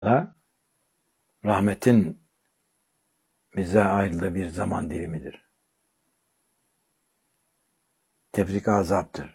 da rahmetin bize ayrıldığı bir zaman dilimidir. Tefrika azaptır.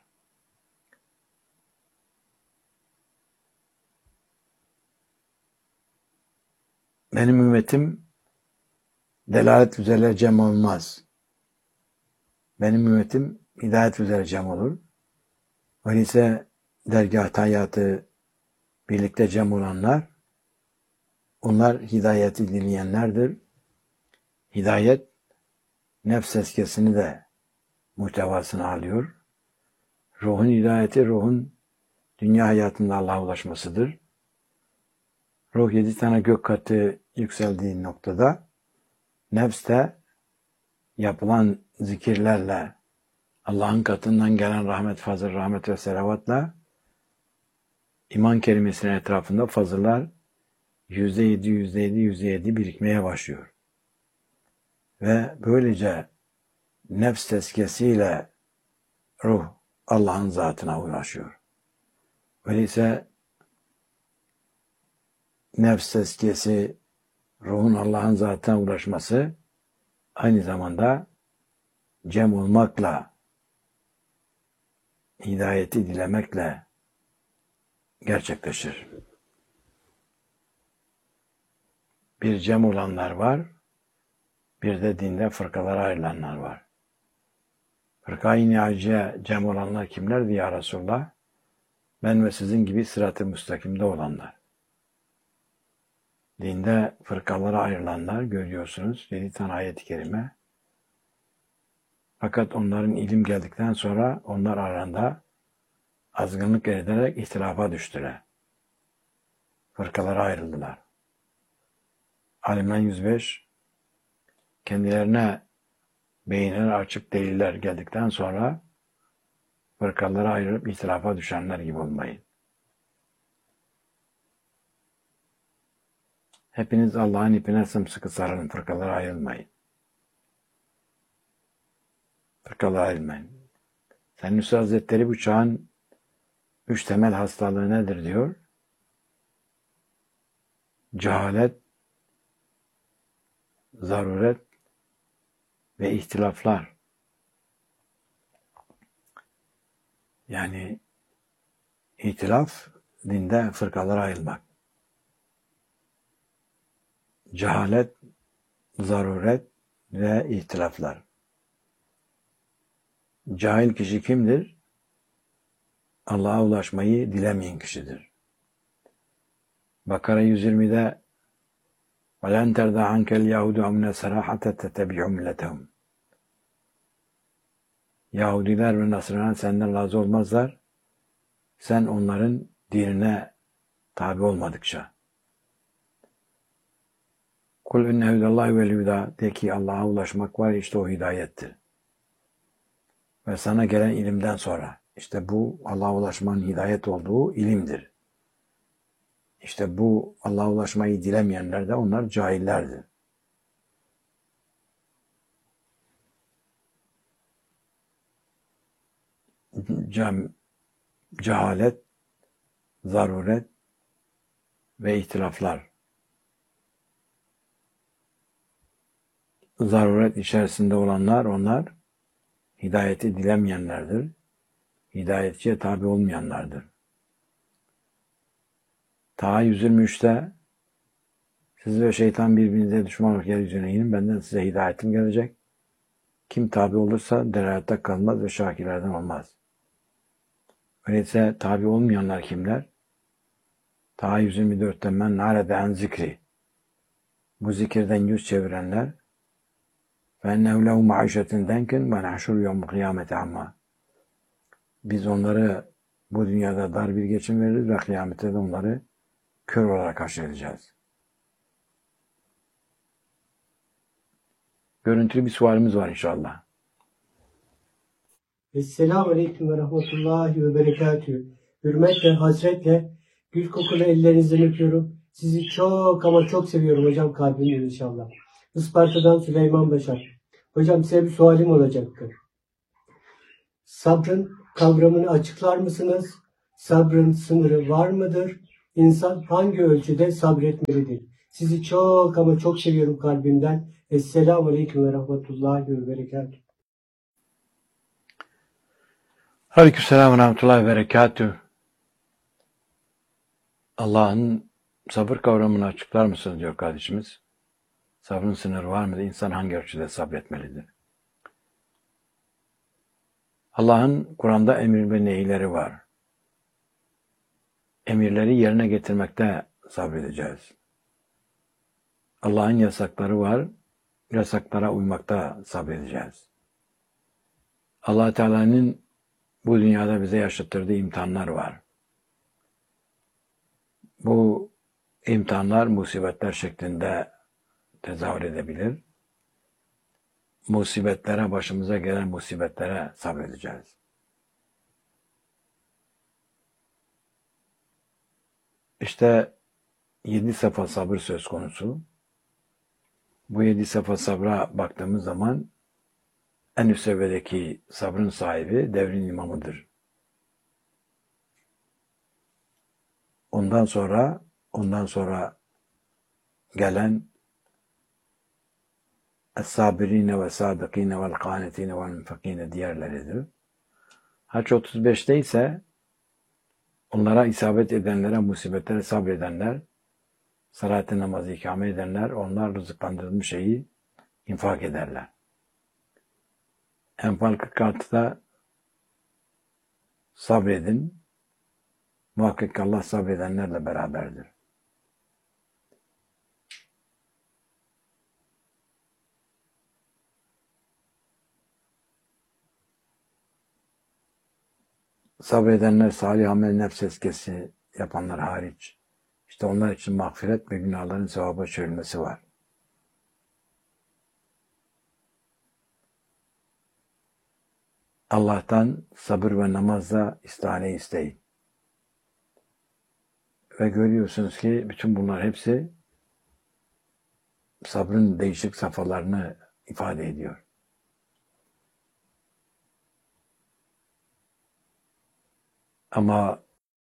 Benim ümmetim delalet üzere cem olmaz. Benim ümmetim hidayet üzere cem olur. Öyleyse dergâh-ı hayatı birlikte cem olanlar, onlar hidayeti dileyenlerdir. Hidayet, nefs tezkiyesini de muhtevasına alıyor. Ruhun hidayeti, ruhun dünya hayatında Allah'a ulaşmasıdır. Ruh 7 tane gök katı yükseldiği noktada, nefs de yapılan zikirlerle, Allah'ın katından gelen rahmet, fazıl, rahmet ve selavatla iman kelimesinin etrafında fazıllar %7 birikmeye başlıyor. Ve böylece nefs tezkiyesiyle ruh Allah'ın zatına ulaşıyor. Öyleyse nefs tezkiyesi, ruhun Allah'ın zatına ulaşması aynı zamanda cem olmakla, hidayeti dilemekle gerçekleşir. Bir cem olanlar var, bir de dinde fırkalara ayrılanlar var. Fırka-i Nihaciye cem olanlar kimlerdi ya Resulullah? Ben ve sizin gibi sırat-ı müstakimde olanlar. Dinde fırkalara ayrılanlar görüyorsunuz. 7 tane ayet-i kerime. Fakat onların ilim geldikten sonra onlar arasında azgınlık ederek ihtilafa düştüler. Fırkalara ayrıldılar. Ali-İmran 105 kendilerine beyinleri açık deliller geldikten sonra fırkalara ayrılıp ihtilafa düşenler gibi olmayın. Hepiniz Allah'ın ipine sımsıkı sarılın, fırkalara ayrılmayın. Fırkalara ayrılmayın. Senüsi Hazretleri bu çağın 3 temel hastalığı nedir diyor? Cehalet, zaruret ve ihtilaflar. Yani ihtilaf, dinde fırkalara ayrılmak. Cehalet, zaruret ve ihtilaflar. Cahil kişi kimdir? Allah'a ulaşmayı dilemeyen kişidir. Bakara 120'de وَلَنْ تَرْضَى عَنْكَ الْيَهُودُ وَالنَّصَارَى حَتَّى تَتَّبِعَ مِلَّتَهُمْ Yahudiler ve Nasraniler senden razı olmazlar. Sen onların dinine tabi olmadıkça. Kul inne hudallahi vel huda, de ki Allah'a ulaşmak var, işte o hidayettir. Ve sana gelen ilimden sonra, işte bu Allah'a ulaşmanın hidayet olduğu ilimdir. İşte bu Allah'a ulaşmayı dilemeyenler de onlar cahillerdir. Cehalet, zaruret ve ihtilaflar. Zaruret içerisinde olanlar, onlar hidayeti dilemeyenlerdir. Hidayetçiye tabi olmayanlardır. Taha 123'te siz ve şeytan birbirinize düşman olarak yeryüzüne inin, benden size hidayetim gelecek. Kim tabi olursa delaletten kalmaz ve şakirlerden olmaz. Öyleyse tabi olmayanlar kimler? Taha 124'te men nârede en zikri. Bu zikirden yüz çevirenler فَاَنَّهُ لَهُ مَعِشَةٍ دَنْكٍ وَنَحْشُرُ يَوْمُ قِيَامَةِ عَمَّا Biz onları bu dünyada dar bir geçim veririz ve kıyamette de onları kör olarak haşredeceğiz. Görüntülü bir sualimiz var inşallah. Esselamu Aleyküm ve Rahmetullahi ve Berekatühü. Hürmetle, hasretle, gül kokulu ellerinizden öpüyorum. Sizi çok ama çok seviyorum hocam, kalbimden inşallah. Isparta'dan Süleyman Başar. Hocam size bir sualim olacaktı. Sabrın kavramını açıklar mısınız? Sabrın sınırı var mıdır? İnsan hangi ölçüde sabretmelidir? Sizi çok ama çok seviyorum kalbimden. Esselamu Aleyküm ve Rahmetullahi ve Berekatuhu. Aleykümselam ve rahmetullahi ve berekatüh. Allah'ın sabır kavramını açıklar mısınız diyor kardeşimiz. Sabrın sınırı var mıdır? İnsan hangi ölçüde sabretmelidir? Allah'ın Kur'an'da emir ve nehirleri var. Emirleri yerine getirmekte sabredeceğiz. Allah'ın yasakları var. Yasaklara uymakta sabredeceğiz. Allah Teala'nın bu dünyada bize yaşattırdığı imtihanlar var. Bu imtihanlar musibetler şeklinde tezahür edebilir. Musibetlere, başımıza gelen musibetlere sabredeceğiz. İşte 7 safa sabır söz konusu. Bu 7 safa sabra baktığımız zaman en üst seviyedeki sabrın sahibi devrin imamıdır. Ondan sonra gelen Es-sabirine ve sadıkine vel kanetine vel munfakine diğerleridir. Haç 35'te ise onlara isabet edenlere, musibetlere sabredenler, salat-ı namazı ikame edenler, onlar rızıklandırılmış şeyi infak ederler. Enfal 46'da sabredin, muhakkak Allah sabredenlerle beraberdir. Sabredenler salih amel nefs eskesi yapanlar hariç. İşte onlar için mağfiret ve günahların sevaba çevrilmesi var. Allah'tan sabır ve namazla istihane isteyin. Ve görüyorsunuz ki bütün bunlar hepsi sabrın değişik safhalarını ifade ediyor. Ama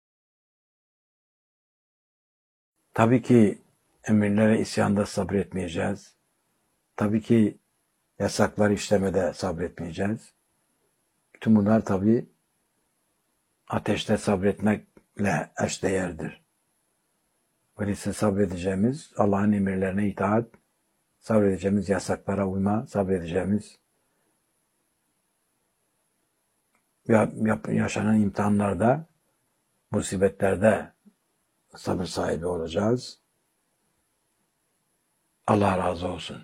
tabii ki emirlere isyanda sabretmeyeceğiz. Tabii ki yasakları işlemede sabretmeyeceğiz. Bütün bunlar tabii ateşte sabretmekle eşdeğerdir. Öyleyse sabredeceğimiz Allah'ın emirlerine itaat, sabredeceğimiz yasaklara uyma, sabredeceğimiz yaşanan imtihanlarda, musibetlerde sabır sahibi olacağız. Allah razı olsun.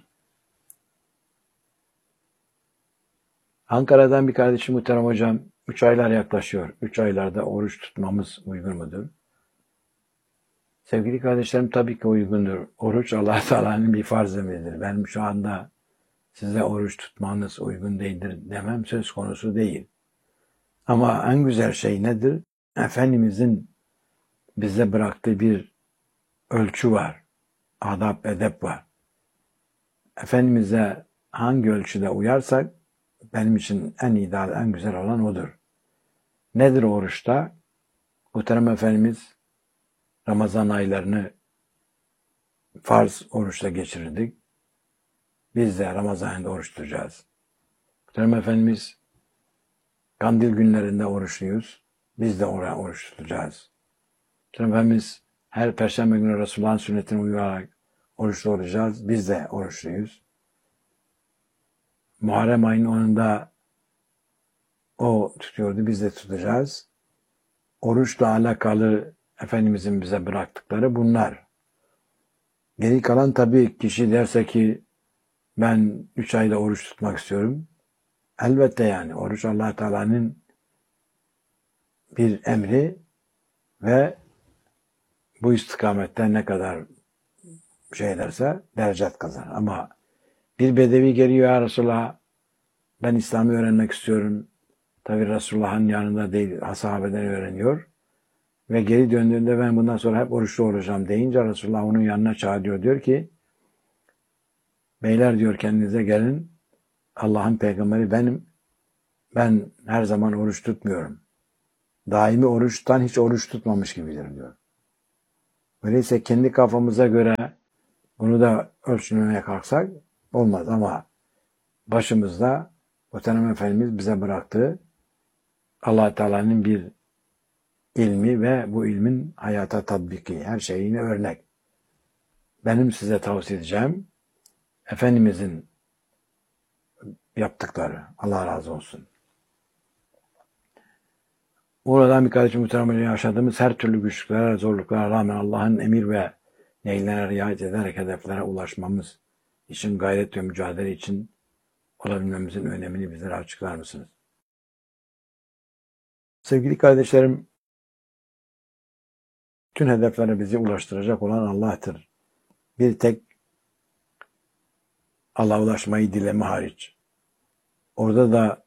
Ankara'dan bir kardeşim muhterem hocam, 3 aylar yaklaşıyor. 3 aylarda oruç tutmamız uygun mudur? Sevgili kardeşlerim tabii ki uygundur. Oruç Allah Teala'nın bir farz emridir. Benim şu anda size oruç tutmanız uygun değildir demem söz konusu değil. Ama en güzel şey nedir? Efendimizin bize bıraktığı bir ölçü var. Adab, edep var. Efendimiz'e hangi ölçüde uyarsak benim için en ideal, en güzel olan odur. Nedir oruçta? Muhterem Efendimiz Ramazan aylarını farz oruçla geçirirdik. Biz de Ramazan ayında oruç tutacağız. Muhterem Efendimiz kandil günlerinde oruçluyuz. Biz de oraya oruç tutacağız. Muhterem Efendimiz her perşembe günü Resulullah'ın sünnetine uyarak oruçlu olacağız. Biz de oruçluyuz. Muharrem ayının 10'unda o tutuyordu. Biz de tutacağız. Oruçla alakalı Efendimizin bize bıraktıkları bunlar. Geri kalan tabii kişi derse ki ben 3 ayda oruç tutmak istiyorum. Elbette yani oruç Allah Teala'nın bir emri ve bu istikamette ne kadar şey ederse derecat kazanır. Ama bir bedevi geliyor ya Resulullah ben İslam'ı öğrenmek istiyorum. Tabi Resulullah'ın yanında değil sahabeden öğreniyor. Ve geri döndüğünde ben bundan sonra hep oruçlu olacağım deyince Resulullah onun yanına çağırıyor. Diyor ki beyler diyor kendinize gelin. Allah'ın peygamberi benim. Ben her zaman oruç tutmuyorum. Daimi oruçtan hiç oruç tutmamış gibidir diyor. Öyleyse kendi kafamıza göre bunu da ölçmeye kalksak olmaz ama başımızda Muhterem Efendimiz bize bıraktığı Allah Teala'nın bir ilmi ve bu ilmin hayata tatbiki, her şeyine örnek. Benim size tavsiye edeceğim Efendimizin yaptıkları. Allah razı olsun. Oradan bir kardeşim muhtemelen yaşadığımız her türlü güçlüklere, zorluklara rağmen Allah'ın emir ve nehirlerine riayet ederek hedeflere ulaşmamız için gayret ve mücadele için olabilmemizin önemini bizlere açıklar mısınız? Sevgili kardeşlerim, bütün hedeflere bizi ulaştıracak olan Allah'tır. Bir tek Allah'a ulaşmayı dileme hariç. Orada da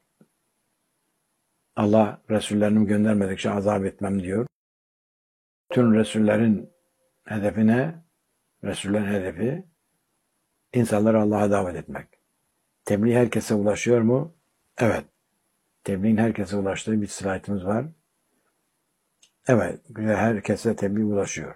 Allah Resullerini göndermedikçe azap etmem diyor. Bütün Resullerin hedefine, Resullerin hedefi insanları Allah'a davet etmek. Tebliğ herkese ulaşıyor mu? Evet. Tebliğin herkese ulaştığı bir slaytımız var. Evet, herkese tebliğ ulaşıyor.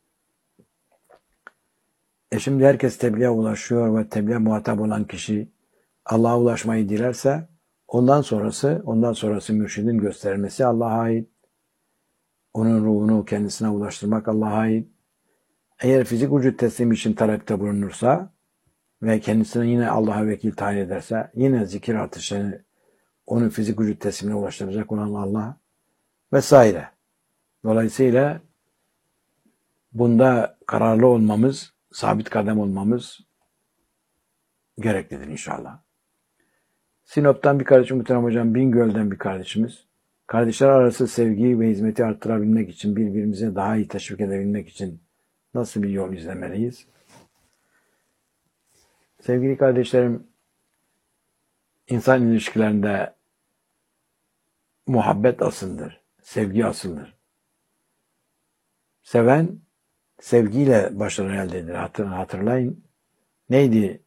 Şimdi herkes tebliğe ulaşıyor ve tebliğe muhatap olan kişi Allah'a ulaşmayı dilerse ondan sonrası mürşidin gösterilmesi Allah'a ait. Onun ruhunu kendisine ulaştırmak Allah'a ait. Eğer fizik vücut teslim için talepte bulunursa ve kendisine yine Allah'a vekil tayin ederse yine zikir artışını onun fizik vücut teslimine ulaştıracak olan Allah vesaire. Dolayısıyla bunda kararlı olmamız, sabit kadem olmamız gereklidir inşallah. Sinop'tan bir kardeşim Muhterem Hocam, Bingöl'den bir kardeşimiz. Kardeşler arası sevgiyi ve hizmeti arttırabilmek için, birbirimize daha iyi teşvik edebilmek için nasıl bir yol izlemeliyiz? Sevgili kardeşlerim, insan ilişkilerinde muhabbet asıldır, sevgi asıldır. Seven, sevgiyle başarı elde eder. Hatırlayın, neydi?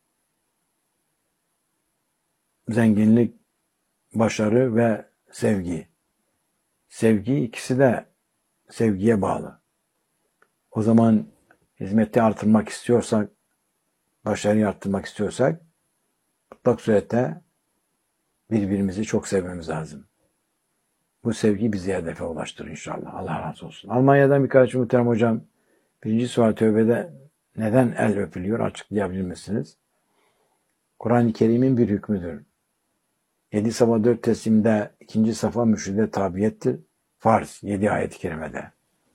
Zenginlik, başarı ve sevgi. Sevgi, ikisi de sevgiye bağlı. O zaman hizmeti artırmak istiyorsak, başarıyı arttırmak istiyorsak mutlak surette birbirimizi çok sevmemiz lazım. Bu sevgi bizi hedefe ulaştırır inşallah. Allah razı olsun. Almanya'dan bir kardeşim Muhterem Hocam, 1. Sual Tövbe'de neden el öpülüyor açıklayabilir misiniz? Kur'an-ı Kerim'in bir hükmüdür. 7 safa 4 teslimde 2. safa mürşide tabiyettir. Farz 7 ayet-i kerimede.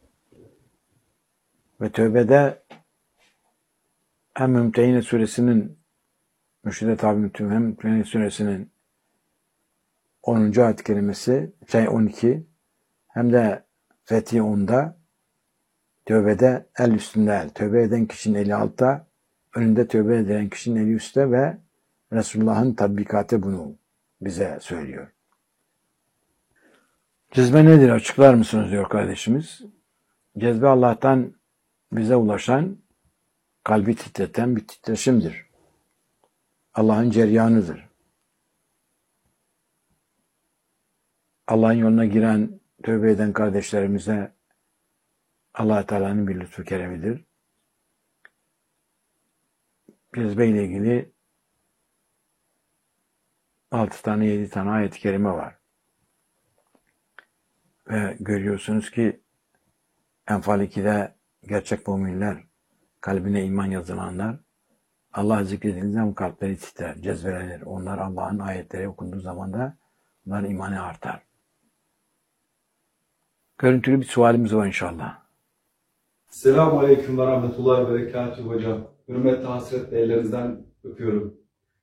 Ve Tövbe'de hem Mümtehine suresinin mürşide tabi hem Mümtehine suresinin 10. ayet-i kerimesi 12 hem de Fethi 10'da Tövbe'de el üstünde el. Tövbe eden kişinin eli altta, önünde tövbe eden kişinin eli üstte ve Resulullah'ın tatbikatı bunu bize söylüyor. Cezbe nedir? Açıklar mısınız diyor kardeşimiz. Cezbe Allah'tan bize ulaşan, kalbi titreten bir titreşimdir. Allah'ın ceryanıdır. Allah'ın yoluna giren, tövbe eden kardeşlerimize Allah Teala'nın bir lütfu keremidir. Cezbe ile ilgili 6 tane 7 tane ayet-i kerime var. Ve görüyorsunuz ki Enfal 2'de gerçek müminler, kalbine iman yazılanlar, Allah zikredildiği zaman kalpleri titrer, cezbelenir. Onlar Allah'ın ayetleri okunduğu zaman da onların imanı artar. Görüntülü bir sualimiz var inşallah. Selamun Aleyküm ve Rahmetullahi ve Berekatuhu hocam. Hürmetle hasretle ellerinizden öpüyorum.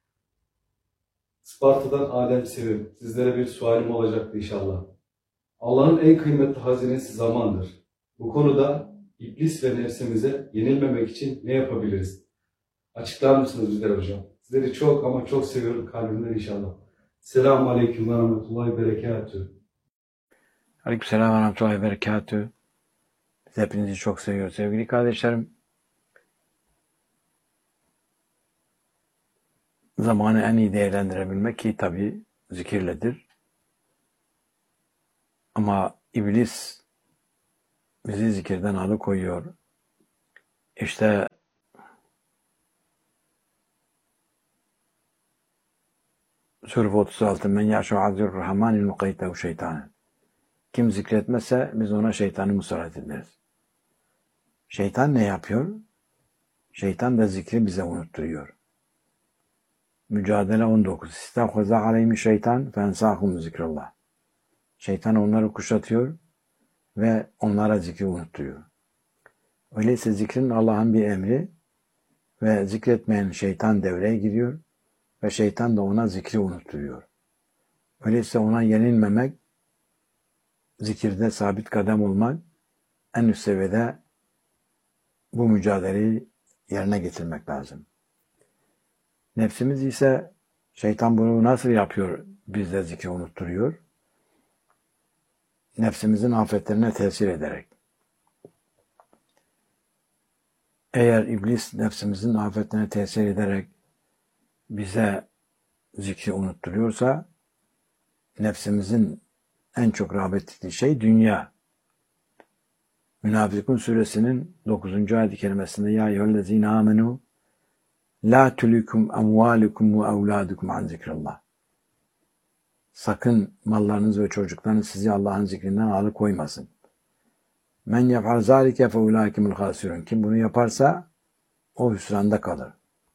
Sparta'dan Adem Sevim. Sizlere bir sualim olacaktı inşallah. Allah'ın en kıymetli hazinesi zamandır. Bu konuda iblis ve nefsimize yenilmemek için ne yapabiliriz? Açıklar mısınız bizlere hocam? Sizleri çok ama çok seviyorum kalbimden inşallah. Selamun Aleyküm ve Rahmetullahi ve Berekatuhu. Aleykümselam ve Rahmetullahi ve Berekatuhu. Biz hepinizi çok seviyoruz sevgili kardeşlerim. Zamanı en iyi değerlendirebilmek ki tabii zikirledir. Ama iblis bizi zikirden alıkoyuyor. İşte Surah 36 Men ya'şu azir rahmanil mukaytehu şeytanen. Kim zikretmezse biz ona şeytanı musallat ederiz. Şeytan ne yapıyor? Şeytan da zikri bize unutturuyor. Mücadele 19. İstahvaza aleyhimi şeytan fensahum zikrullah. Şeytan onları kuşatıyor ve onlara zikri unutturuyor. Öyleyse zikrin Allah'ın bir emri ve zikretmeyen şeytan devreye giriyor ve şeytan da ona zikri unutturuyor. Öyleyse ona yenilmemek, zikirde sabit kadem olmak, en üst seviyede bu mücadeleyi yerine getirmek lazım. Nefsimiz ise şeytan bunu nasıl yapıyor? Bizde zikri unutturuyor. Nefsimizin afetlerine tesir ederek. Eğer iblis nefsimizin afetlerine tesir ederek bize zikri unutturuyorsa, nefsimizin en çok rağbet ettiği şey dünya. Münafıkun suresinin 9. ayet-i kerimesinde Ya eyyühellezine amenu la tülükum amvalukum ve evladukum an zikrullah. Sakın mallarınız ve çocuklarınız sizi Allah'ın zikrinden alıkoymasın. Men yef'al zâlike fe ulâikimul hâsirun. Kim bunu yaparsa o hüsranda kalır.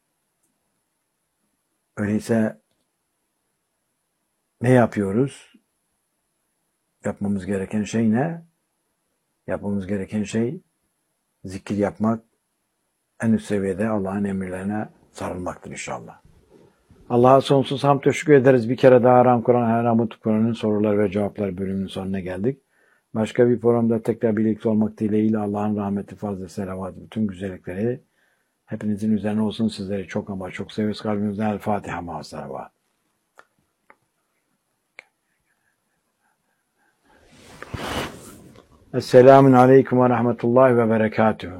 Öyleyse ne yapıyoruz? Yapmamız gereken şey ne? Yapmamız gereken şey zikir yapmak, en üst seviyede Allah'ın emirlerine sarılmaktır inşallah. Allah'a sonsuz hamd teşekkür ederiz. Bir kere daha Aram Kur'an, Haramut Kur'an'ın sorular ve cevaplar bölümünün sonuna geldik. Başka bir programda tekrar birlikte olmak dileğiyle Allah'ın rahmeti, fazla selavatı, bütün güzellikleri hepinizin üzerine olsun. Sizleri çok ama çok seviyoruz. Kalbimizden El Fatiha ma salavat. Esselamun aleyküm ve rahmetullahi ve berekatuhu.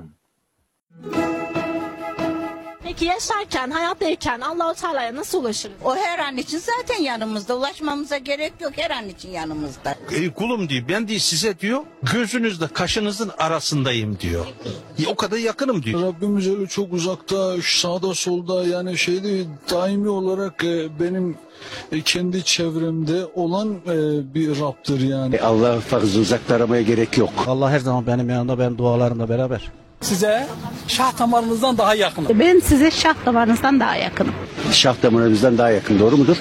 Peki yaşarken, hayattayken Allah-u Teala'ya nasıl ulaşırız? O her an için zaten yanımızda. Ulaşmamıza gerek yok, her an için yanımızda. Kulum diyor, ben diyor size diyor, gözünüzle kaşınızın arasındayım diyor. O kadar yakınım diyor. Rabbimiz öyle çok uzakta, sağda solda, yani daimi olarak benim kendi çevremde olan bir Rab'dır yani. Allah'ı fazla uzakta aramaya gerek yok. Allah her zaman benim yanımda, ben dualarımla beraber. Size şah damarınızdan daha yakınım. Ben size şah damarınızdan daha yakınım. Şah damarımızdan daha yakın, doğru mudur?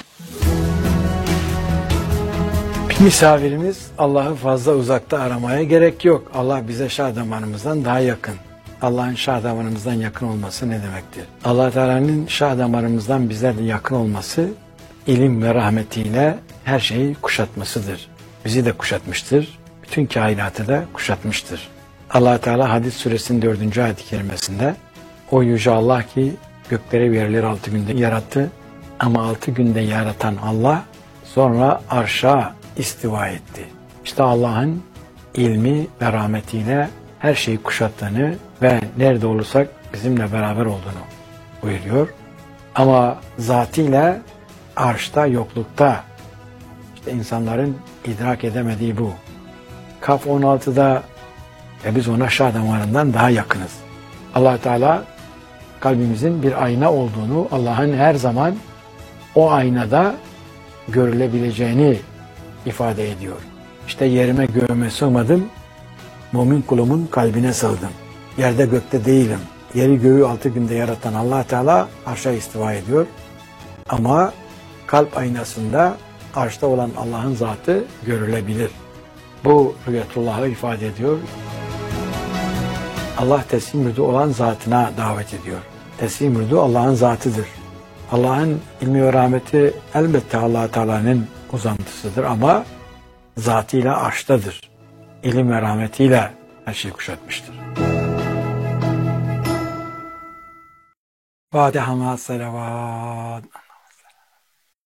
Misafirimiz Allah'ı fazla uzakta aramaya gerek yok. Allah bize şah damarımızdan daha yakın. Allah'ın şah damarımızdan yakın olması ne demektir? Allah Teala'nın şah damarımızdan bize yakın olması ilim ve rahmetiyle her şeyi kuşatmasıdır. Bizi de kuşatmıştır. Bütün kainatı da kuşatmıştır. Allah Teala Hadis suresinin 4. ayet-i kerimesinde o yüce Allah ki gökleri ve yerleri 6 günde yarattı ama 6 günde yaratan Allah sonra arşa istiva etti. İşte Allah'ın ilmi ve rahmetiyle her şeyi kuşattığını ve nerede olursak bizimle beraber olduğunu buyuruyor. Ama zatıyla arşta, yoklukta, işte insanların idrak edemediği bu. Kaf 16'da biz ona şah damarından daha yakınız. Allah Teala kalbimizin bir ayna olduğunu, Allah'ın her zaman o aynada görülebileceğini ifade ediyor. İşte yerime göğüme sığmadım, mümin kulumun kalbine sığdım. Yerde gökte değilim. Yeri göğü 6 günde yaratan Allah Teala arşa istiva ediyor. Ama kalp aynasında arşta olan Allah'ın zatı görülebilir. Bu rüyetullah'ı ifade ediyor. Allah teslim rüdu olan zatına davet ediyor. Teslim rüdu Allah'ın zatıdır. Allah'ın ilmi ve rahmeti elbette Allah Teala'nın uzantısıdır ama zatıyla arştadır. İlim ve rahmetiyle her şeyi kuşatmıştır. Fatiha ma salavat.